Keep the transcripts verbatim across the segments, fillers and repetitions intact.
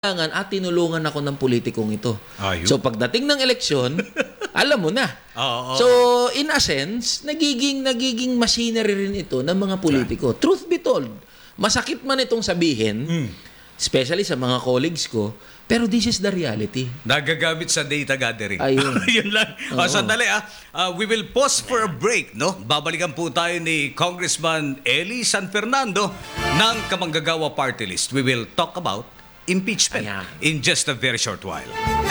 kailangan at tinulungan ako ng politikong ito. Ayun. So pagdating ng eleksyon, alam mo na. Oo. So in a sense, nagiging nagiging machinery rin ito ng mga politiko. Truth be told, masakit man itong sabihin, Mm. especially sa mga colleagues ko, pero this is the reality. Nagagamit sa data gathering. Ayun. Yun lang. O, sandali ah. Uh, we will pause for a break, no? Babalikan po tayo ni Congressman Eli San Fernando ng Kamanggagawa Party List. We will talk about impeachment Ayan. in just a very short while.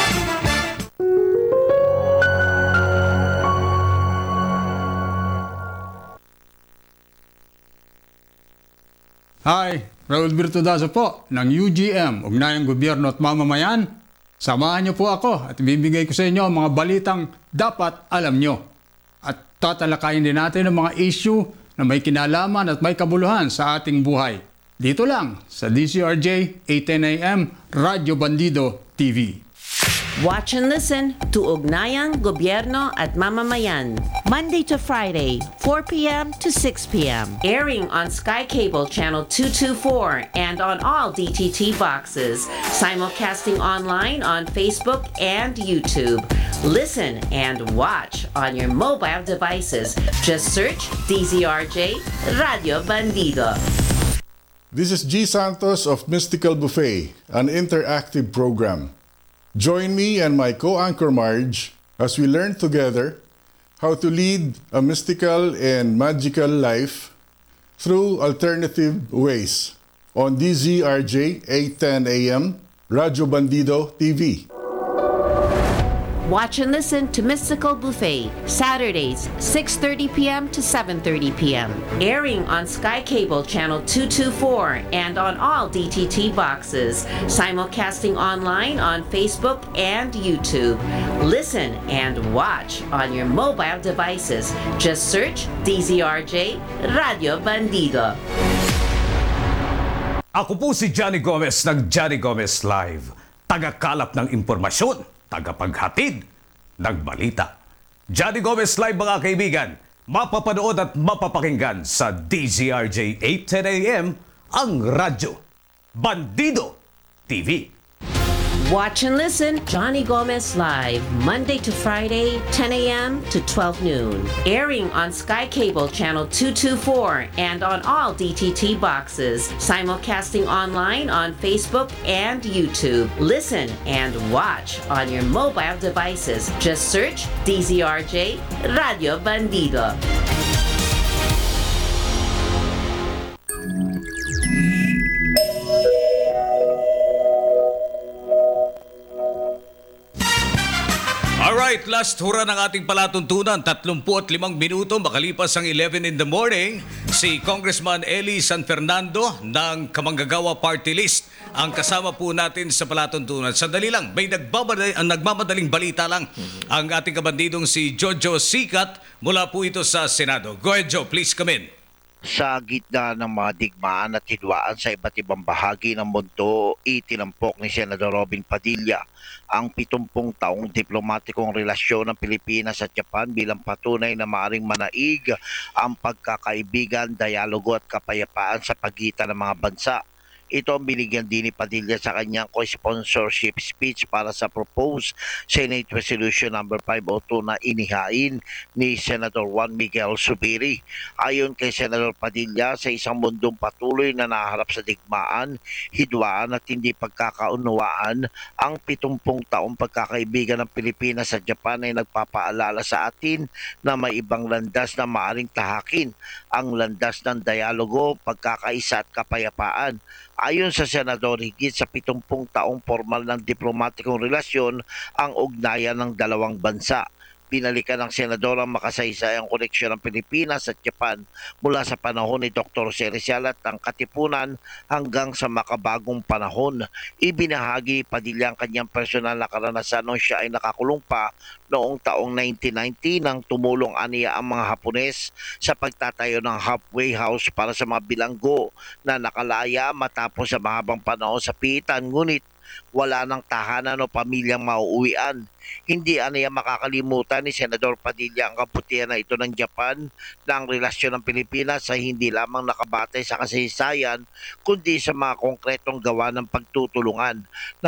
Hi, Raul Virtudazo po ng U G M, Ugnayang Gobyerno at Mamamayan. Samahan niyo po ako at ibibigay ko sa inyo ang mga balitang dapat alam niyo. At tatalakayin din natin ang mga issue na may kinalaman at may kabuluhan sa ating buhay. Dito lang sa D C R J eight ten A M Radyo Bandido T V. Watch and listen to Ugnayang Gobyerno at Mamamayan. Monday to Friday, four p.m. to six p.m. Airing on Sky Cable Channel two twenty-four and on all D T T boxes. Simulcasting online on Facebook and YouTube. Listen and watch on your mobile devices. Just search D Z R J Radio Bandido. This is G. Santos of Mystical Buffet, an interactive program. Join me and my co-anchor Marge as we learn together how to lead a mystical and magical life through alternative ways on D Z R J eight ten A M Radyo Bandido T V. Watch and listen to Mystical Buffet, Saturdays, six thirty p.m. to seven thirty p.m. Airing on Sky Cable Channel two twenty-four and on all D T T boxes. Simulcasting online on Facebook and YouTube. Listen and watch on your mobile devices. Just search D Z R J Radio Bandido. Ako po si Johnny Gomez ng Johnny Gomez Live. Tagakalap ng impormasyon. Tagapaghatid ng balita. Johnny Gomez Live mga kaibigan, mapapanood at mapapakinggan sa D Z R J eight ten A M ang radyo Bandido T V. Watch and listen Johnny Gomez Live, Monday to Friday, ten a.m. to twelve noon. Airing on Sky Cable Channel two twenty-four and on all D T T boxes. Simulcasting online on Facebook and YouTube. Listen and watch on your mobile devices. Just search D Z R J Radio Bandido. Alright, last hura ng ating palatuntunan. Tatlumpu at limang minuto makalipas ang eleven in the morning. Si Congressman Eli San Fernando ng Kamanggagawa Party List ang kasama po natin sa palatuntunan. Sandali lang, may nagbabad- ang nagmamadaling balita lang ang ating kabandidong si Jojo Sikat mula po ito sa Senado. Go ahead, Joe. Please come in. Sa gitna ng mga digmaan at hidwaan sa iba't ibang bahagi ng mundo, itinampok ni Senador Robin Padilla ang pitumpung taong diplomatikong relasyon ng Pilipinas at Japan bilang patunay na maaring manaig ang pagkakaibigan, dialogo at kapayapaan sa pagitan ng mga bansa. Ito ang binigyan din ni Padilla sa kanyang co-sponsorship speech para sa proposed Senate Resolution number five oh two na inihain ni Senator Juan Miguel Zubiri. Ayon kay Senator Padilla, sa isang mundong patuloy na naharap sa digmaan, hidwaan at hindi pagkakaunawaan, ang pitumpung taong pagkakaibigan ng Pilipinas at Japan ay nagpapaalala sa atin na may ibang landas na maaring tahakin, ang landas ng dialogo, pagkakaisa at kapayapaan. Ayon sa Senador, higit sa pitumpung taong formal ng diplomatikong relasyon ang ugnayan ng dalawang bansa. Pinalikan ng Senador ang makasaysayang koneksyon ng Pilipinas at Japan mula sa panahon ni Doctor Jose Rizal at ang Katipunan hanggang sa makabagong panahon. Ibinahagi ni Padilla ang kanyang personal na karanasan noong siya ay nakakulong pa noong taong nineteen ninety nang tumulong aniya ang mga Hapones sa pagtatayo ng halfway house para sa mga bilanggo na nakalaya matapos sa mahabang panahon sa pihitan. Ngunit wala ng tahanan o pamilyang mauuwian. Hindi aniya makakalimutan ni Senador Padilla ang kabutihan na ito ng Japan na ang relasyon ng Pilipinas ay hindi lamang nakabatay sa kasaysayan kundi sa mga konkretong gawa ng pagtutulungan.